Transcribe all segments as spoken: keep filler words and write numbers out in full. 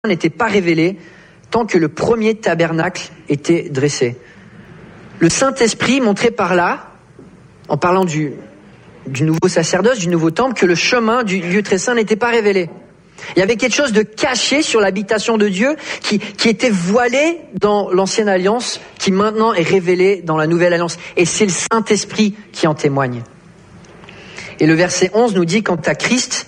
n'était pas révélé tant que le premier tabernacle était dressé. Le Saint-Esprit montrait par là, en parlant du, du nouveau sacerdoce, du nouveau temple, que le chemin du lieu très saint n'était pas révélé. Il y avait quelque chose de caché sur l'habitation de Dieu qui, qui était voilé dans l'ancienne alliance, qui maintenant est révélé dans la nouvelle alliance. Et c'est le Saint-Esprit qui en témoigne. Et le verset onze nous dit, quant à Christ,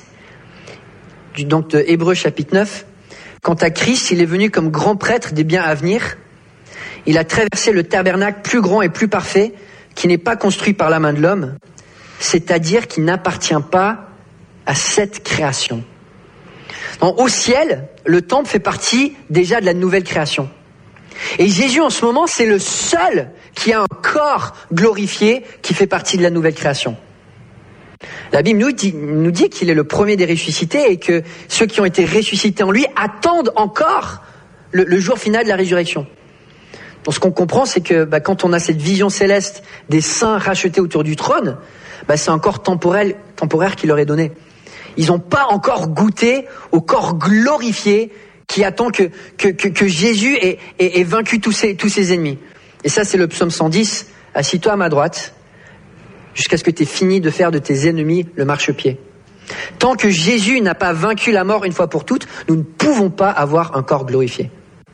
donc de Hébreux chapitre neuf, quant à Christ, il est venu comme grand prêtre des biens à venir. Il a traversé le tabernacle plus grand et plus parfait, qui n'est pas construit par la main de l'homme, c'est-à-dire qui n'appartient pas à cette création. Donc, au ciel, le temple fait partie déjà de la nouvelle création. Et Jésus, en ce moment, c'est le seul qui a un corps glorifié qui fait partie de la nouvelle création. La Bible nous dit, nous dit qu'il est le premier des ressuscités et que ceux qui ont été ressuscités en lui attendent encore le, le jour final de la résurrection. Donc ce qu'on comprend, c'est que bah, quand on a cette vision céleste des saints rachetés autour du trône, bah, c'est un corps temporel, temporaire qui leur est donné. Ils n'ont pas encore goûté au corps glorifié qui attend que, que, que, que Jésus ait, ait, ait vaincu tous ses, tous ses ennemis. Et ça, c'est le psaume cent dix. Assis-toi à ma droite, jusqu'à ce que tu aies fini de faire de tes ennemis le marchepied. Tant que Jésus n'a pas vaincu la mort une fois pour toutes, nous ne pouvons pas avoir un corps glorifié.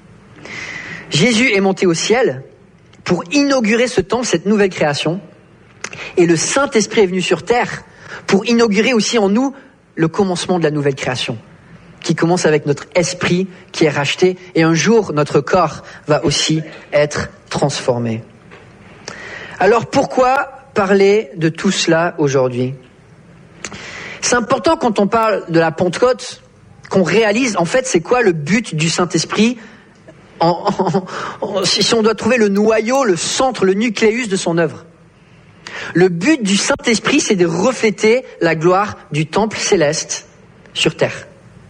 Jésus est monté au ciel pour inaugurer ce temple, cette nouvelle création. Et le Saint-Esprit est venu sur terre pour inaugurer aussi en nous le commencement de la nouvelle création, qui commence avec notre esprit qui est racheté. Et un jour, notre corps va aussi être transformé. Alors pourquoi parler de tout cela aujourd'hui? C'est important quand on parle de la Pentecôte qu'on réalise en fait c'est quoi le but du Saint-Esprit. En, en, en, si on doit trouver le noyau, le centre, le nucléus de son œuvre. Le but du Saint-Esprit, c'est de refléter la gloire du temple céleste sur terre.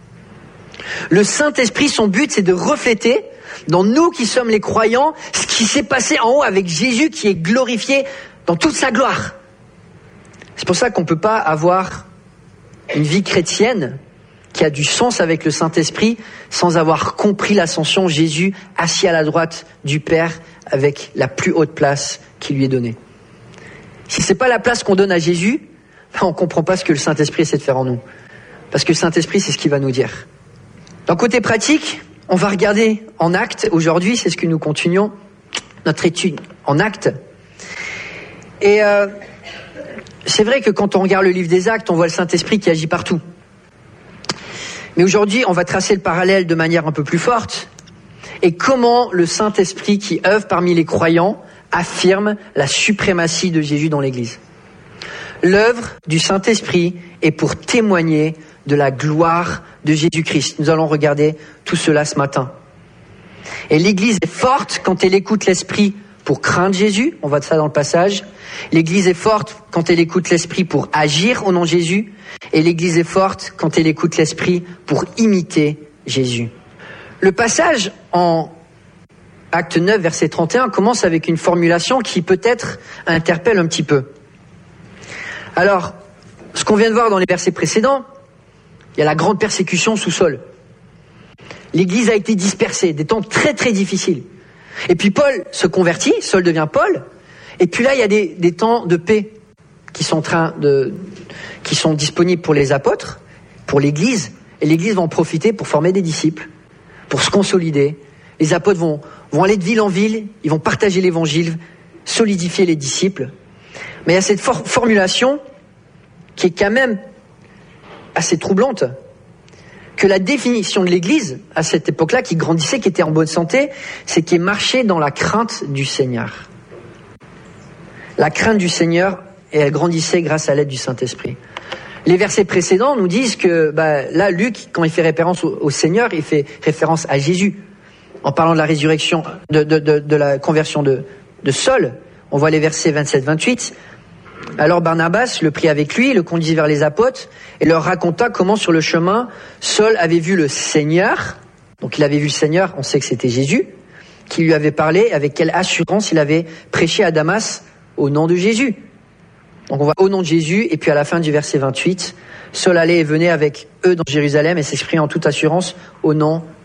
Le Saint-Esprit, son but, c'est de refléter, dans nous qui sommes les croyants, ce qui s'est passé en haut avec Jésus qui est glorifié dans toute sa gloire. C'est pour ça qu'on ne peut pas avoir une vie chrétienne qui a du sens avec le Saint-Esprit sans avoir compris l'ascension, Jésus assis à la droite du Père avec la plus haute place qui lui est donnée. Si c'est pas la place qu'on donne à Jésus, ben on comprend pas ce que le Saint-Esprit essaie de faire en nous. Parce que le Saint-Esprit, c'est ce qu'il va nous dire. D'un côté pratique, on va regarder en Actes. Aujourd'hui, c'est ce que nous continuons, notre étude en Actes. Et euh, c'est vrai que quand on regarde le livre des Actes, on voit le Saint-Esprit qui agit partout. Mais aujourd'hui, on va tracer le parallèle de manière un peu plus forte. Et comment le Saint-Esprit qui œuvre parmi les croyants affirme la suprématie de Jésus dans l'Église. L'œuvre du Saint-Esprit est pour témoigner de la gloire de Jésus-Christ. Nous allons regarder tout cela ce matin. Et l'Église est forte quand elle écoute l'Esprit pour craindre Jésus. On voit de ça dans le passage. L'Église est forte quand elle écoute l'Esprit pour agir au nom de Jésus. Et l'Église est forte quand elle écoute l'Esprit pour imiter Jésus. Le passage en Acte neuf, verset trente et un, commence avec une formulation qui peut-être interpelle un petit peu. Alors, ce qu'on vient de voir dans les versets précédents, il y a la grande persécution sous Saul. L'Église a été dispersée, des temps très très difficiles. Et puis Paul se convertit, Saul devient Paul, et puis là il y a des, des temps de paix qui sont en train de, qui sont disponibles pour les apôtres, pour l'Église, et l'Église va en profiter pour former des disciples, pour se consolider. Les apôtres vont, vont aller de ville en ville, ils vont partager l'Évangile, solidifier les disciples. Mais il y a cette for- formulation qui est quand même assez troublante, que la définition de l'Église, à cette époque-là, qui grandissait, qui était en bonne santé, c'est qu'elle marchait dans la crainte du Seigneur. La crainte du Seigneur, et elle grandissait grâce à l'aide du Saint-Esprit. Les versets précédents nous disent que, bah, là, Luc, quand il fait référence au, au Seigneur, il fait référence à Jésus. En parlant de la résurrection, de, de, de, de la conversion de, de Saul, on voit les versets vingt-sept vingt-huit. Alors Barnabas le prit avec lui, le conduisit vers les apôtres et leur raconta comment sur le chemin, Saul avait vu le Seigneur. Donc il avait vu le Seigneur, on sait que c'était Jésus, qui lui avait parlé, avec quelle assurance il avait prêché à Damas au nom de Jésus. Donc on voit au nom de Jésus, et puis à la fin du verset vingt-huit, Saul allait et venait avec eux dans Jérusalem et s'exprimait en toute assurance au nom